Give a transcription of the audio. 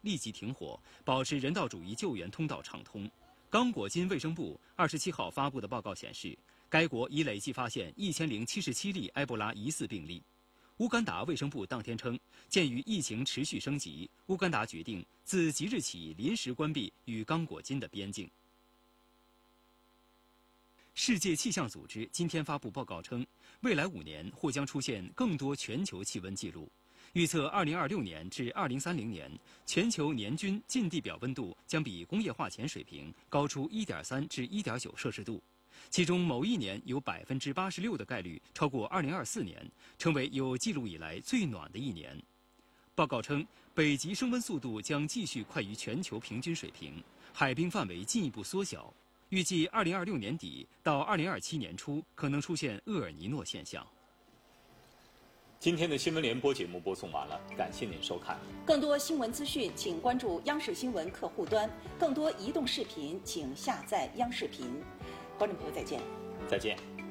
立即停火，保持人道主义救援通道畅通。刚果金卫生部27号发布的报告显示，该国已累计发现1077例埃博拉疑似病例。乌干达卫生部当天称，鉴于疫情持续升级，乌干达决定自即日起临时关闭与刚果金的边境。世界气象组织今天发布报告称，未来5年或将出现更多全球气温记录。预测2026年至2030年，全球年均近地表温度将比工业化前水平高出1.3至1.9摄氏度，其中某一年有86%的概率超过2024年，成为有记录以来最暖的一年。报告称，北极升温速度将继续快于全球平均水平，海冰范围进一步缩小，预计2026年底到2027年初可能出现厄尔尼诺现象。 今天的新闻联播节目播送完了，感谢您收看。 更多新闻资讯，请关注央视新闻客户端；更多移动视频，请下载央视频。观众朋友，再见。 再见。